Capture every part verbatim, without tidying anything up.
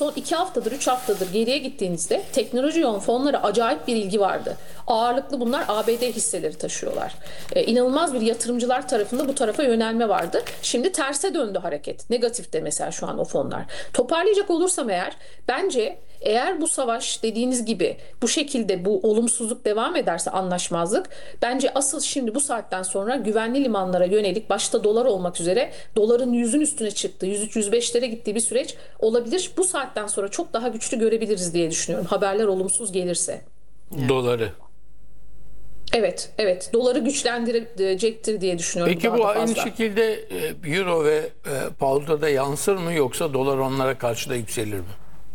son iki haftadır, üç haftadır geriye gittiğinizde teknoloji yoğun fonlara acayip bir ilgi vardı. Ağırlıklı bunlar A B D hisseleri taşıyorlar. Ee, inanılmaz bir yatırımcılar tarafında bu tarafa yönelme vardı. Şimdi terse döndü hareket. Negatifte mesela şu an o fonlar. Toparlayacak olursam eğer, bence eğer bu savaş dediğiniz gibi bu şekilde bu olumsuzluk devam ederse, anlaşmazlık, bence asıl şimdi bu saatten sonra güvenli limanlara yönelik, başta dolar olmak üzere, doların yüzün üstüne çıktığı, yüz üç yüz beşlere gittiği bir süreç olabilir. Bu saatten sonra çok daha güçlü görebiliriz diye düşünüyorum. Haberler olumsuz gelirse. Doları. Evet, evet. Doları güçlendirecektir diye düşünüyorum. Peki daha bu da aynı fazla. şekilde e, Euro ve e, Pound'a da yansır mı, yoksa dolar onlara karşı da yükselir mi?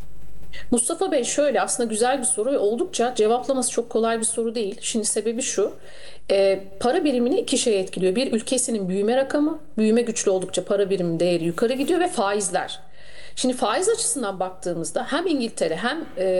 Mustafa Bey, şöyle, aslında güzel bir soru ve oldukça cevaplaması çok kolay bir soru değil. Şimdi sebebi şu, e, para birimini iki şey etkiliyor. Bir, ülkesinin büyüme rakamı, büyüme güçlü oldukça para birimi değeri yukarı gidiyor ve faizler. Şimdi faiz açısından baktığımızda hem İngiltere hem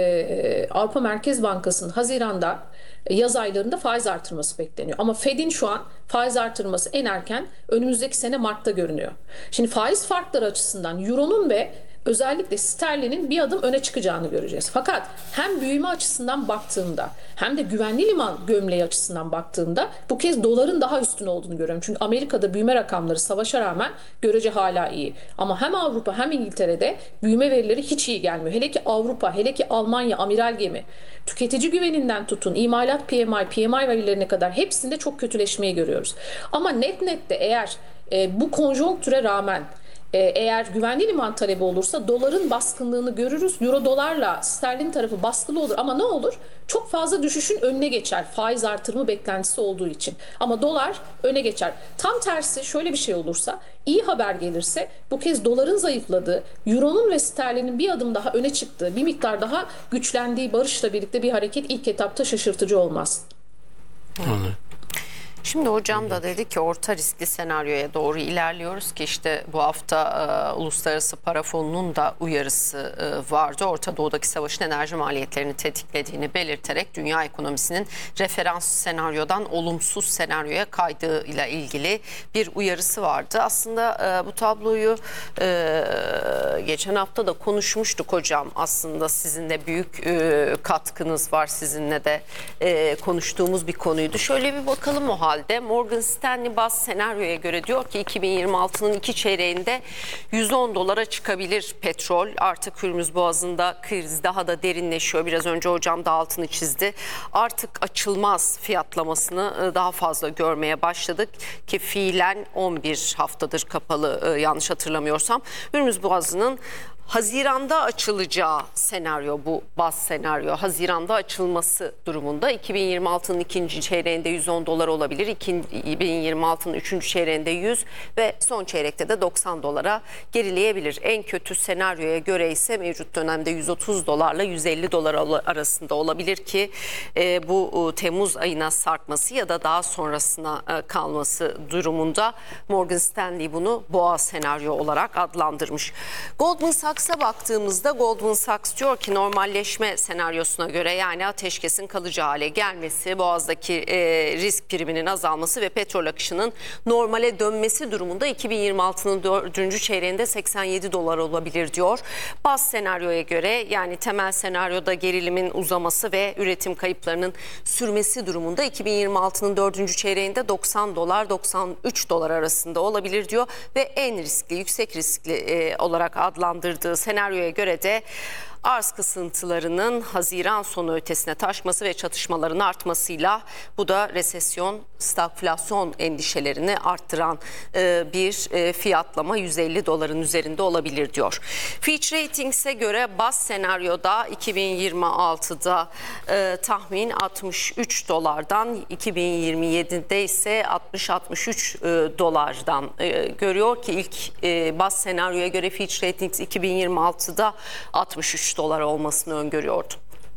e, Avrupa Merkez Bankası'nın Haziran'da, e, yaz aylarında faiz artırması bekleniyor. Ama Fed'in şu an faiz artırması en erken önümüzdeki sene Mart'ta görünüyor. Şimdi faiz farkları açısından Euro'nun ve özellikle sterlinin bir adım öne çıkacağını göreceğiz. Fakat hem büyüme açısından baktığımda hem de güvenli liman gömleği açısından baktığımda bu kez doların daha üstün olduğunu görüyorum. Çünkü Amerika'da büyüme rakamları savaşa rağmen görece hala iyi. Ama hem Avrupa hem İngiltere'de büyüme verileri hiç iyi gelmiyor. Hele ki Avrupa, hele ki Almanya, amiral gemi, tüketici güveninden tutun, imalat P M I, P M I verilerine kadar hepsinde çok kötüleşmeyi görüyoruz. Ama net nette eğer e, bu konjonktüre rağmen eğer güvenli liman talebi olursa doların baskınlığını görürüz. Euro dolarla sterlin tarafı baskılı olur ama ne olur? Çok fazla düşüşün önüne geçer. Faiz artırımı beklentisi olduğu için. Ama dolar öne geçer. Tam tersi şöyle bir şey olursa, iyi haber gelirse, bu kez doların zayıfladığı, euronun ve sterlinin bir adım daha öne çıktığı, bir miktar daha güçlendiği barışla birlikte bir hareket ilk etapta şaşırtıcı olmaz. Anladım. Şimdi hocam da dedi ki orta riskli senaryoya doğru ilerliyoruz ki işte bu hafta e, Uluslararası Para Fonu'nun da uyarısı e, vardı. Orta Doğu'daki savaşın enerji maliyetlerini tetiklediğini belirterek dünya ekonomisinin referans senaryodan olumsuz senaryoya kaydığıyla ilgili bir uyarısı vardı. Aslında e, bu tabloyu e, geçen hafta da konuşmuştuk hocam. Aslında sizin de büyük e, katkınız var. Sizinle de e, konuştuğumuz bir konuydu. Şöyle bir bakalım o halde. Morgan Stanley baz senaryoya göre diyor ki iki bin yirmi altının iki çeyreğinde yüz on dolara çıkabilir petrol. Artık Hürmüz Boğazı'nda kriz daha da derinleşiyor. Biraz önce hocam da altını çizdi. Artık açılmaz fiyatlamasını daha fazla görmeye başladık ki fiilen on bir haftadır kapalı, yanlış hatırlamıyorsam. Hürmüz Boğazı'nın Haziran'da açılacağı senaryo, bu baz senaryo. Haziran'da açılması durumunda iki bin yirmi altının ikinci çeyreğinde yüz on dolar olabilir. iki bin yirmi altının üçüncü çeyreğinde yüz ve son çeyrekte de doksan dolara gerileyebilir. En kötü senaryoya göre ise mevcut dönemde yüz otuz dolarla yüz elli dolar arasında olabilir ki e, bu e, Temmuz ayına sarkması ya da daha sonrasına e, kalması durumunda Morgan Stanley bunu boğa senaryo olarak adlandırmış. Goldman Sachs Sachs'a baktığımızda Goldman Sachs diyor ki normalleşme senaryosuna göre, yani ateşkesin kalıcı hale gelmesi, boğazdaki e, risk priminin azalması ve petrol akışının normale dönmesi durumunda iki bin yirmi altının dördüncü çeyreğinde seksen yedi dolar olabilir diyor. Baz senaryoya göre, yani temel senaryoda gerilimin uzaması ve üretim kayıplarının sürmesi durumunda iki bin yirmi altının dördüncü çeyreğinde doksan dolar doksan üç dolar arasında olabilir diyor ve en riskli, yüksek riskli e, olarak adlandırdığı senaryoya göre de arz kısıntılarının Haziran sonu ötesine taşması ve çatışmaların artmasıyla, bu da resesyon, stagflasyon endişelerini arttıran e, bir e, fiyatlama yüz elli doların üzerinde olabilir diyor. Fitch Ratings'e göre baz senaryoda iki bin yirmi altıda e, tahmin altmış üç dolardan, iki bin yirmi yedide ise altmış altmış üç e, dolardan e, görüyor ki ilk e, baz senaryoya göre Fitch Ratings iki bin yirmi altıda altmış üç dolar olmasını öngörüyordu.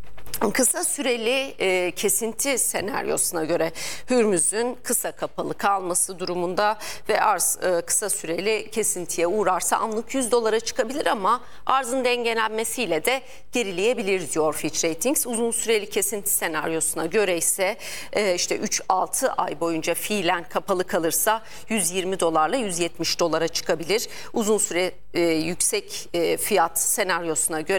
Kısa süreli e, kesinti senaryosuna göre Hürmüz'ün kısa kapalı kalması durumunda ve arz e, kısa süreli kesintiye uğrarsa anlık yüz dolara çıkabilir ama arzın dengelenmesiyle de gerileyebilir diyor Fitch Ratings. Uzun süreli kesinti senaryosuna göre ise e, işte üç altı ay boyunca fiilen kapalı kalırsa yüz yirmi dolarla yüz yetmiş dolara çıkabilir. Uzun süre e, yüksek e, fiyat senaryosuna göre